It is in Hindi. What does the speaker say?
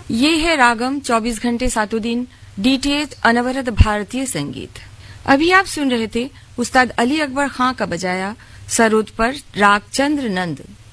ये है रागम 24 घंटे सातों दिन डीटीएच अनवरत भारतीय संगीत। अभी आप सुन रहे थे उस्ताद अली अकबर खां का बजाया सरोद पर राग चंद्र नंद।